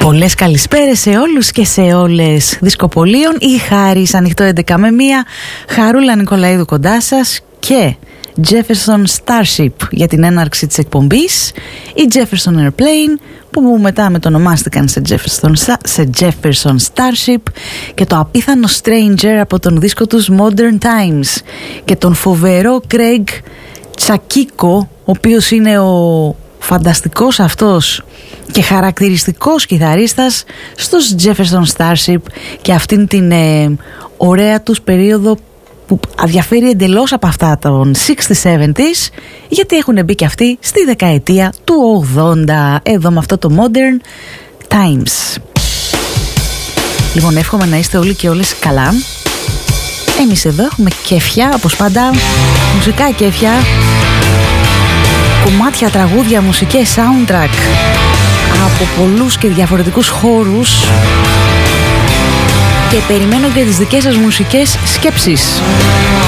Πολλές καλησπέρες σε όλους και σε όλες. Δισκοπολίων ή Χάρης, ανοιχτό 11 με 1. Χαρούλα Νικολαίδου κοντά σας και Jefferson Starship για την έναρξη της εκπομπής, ή Jefferson Airplane που μετά μετονομάστηκαν σε Jefferson Starship, και το απίθανο Stranger από τον δίσκο τους Modern Times και τον φοβερό Craig Τσακίκο, ο οποίος είναι ο φανταστικός αυτός και χαρακτηριστικός κιθαρίστας στους Jefferson Starship και αυτήν την ωραία τους περίοδο που διαφέρει εντελώς από αυτά των 60s-70s, γιατί έχουν μπει και αυτοί στη δεκαετία του 80, εδώ με αυτό το Modern Times. Λοιπόν, εύχομαι να είστε όλοι και όλες καλά. Εμείς εδώ έχουμε κέφια, όπως πάντα, μουσικά κέφια, κομμάτια, τραγούδια, μουσικές, soundtrack από πολλούς και διαφορετικούς χώρους, και περιμένω και τις δικές σας μουσικές σκέψεις.